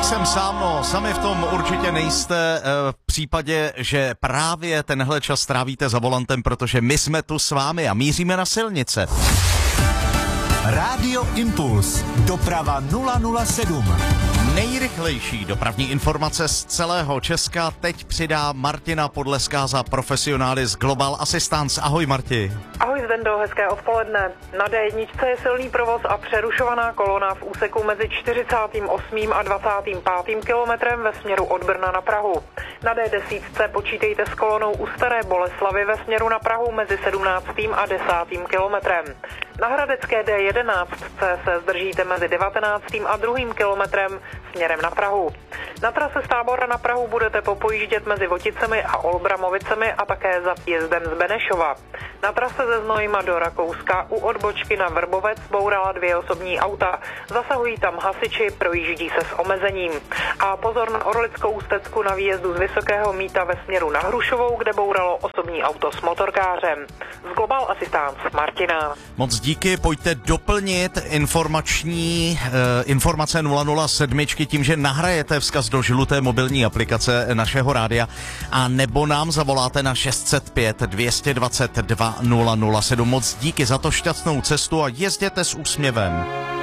nejsem sám, no, sami v tom určitě nejste v případě, že právě tenhle čas trávíte za volantem, protože my jsme tu s vámi a míříme na silnice. Rádio Impuls. Doprava 007. Nejrychlejší dopravní informace z celého Česka teď přidá Martina Podleská za Profesionális Global Assistance. Ahoj Marti. Ahoj Zdendo, hezké odpoledne. Na D1 je silný provoz a přerušovaná kolona v úseku mezi 48. a 25. kilometrem ve směru od Brna na Prahu. Na D10 počítejte s kolonou u Staré Boleslavy ve směru na Prahu mezi 17. a 10. kilometrem. Na hradecké D11 se zdržíte mezi 19. a 2. kilometrem směrem na Prahu. Na trase z Tábora na Prahu budete popojíždět mezi Voticemi a Olbramovicemi a také za vjezdem z Benešova. Na trase ze Znojma do Rakouska u odbočky na Vrbovec bourala 2 osobní auta. Zasahují tam hasiči, projíždí se s omezením. A pozor na Orlickou Ústecku na výjezdu z Vysokého Mýta ve směru na Hrušovou, kde bouralo osobní auto s motorkářem. Z Global Assistance Martina. Moc díky, pojďte doplnit informace 007 tím, že nahrajete vzkaz do žluté mobilní aplikace našeho rádia a nebo nám zavoláte na 605 222 007. Moc díky za to, šťastnou cestu a jezděte s úsměvem.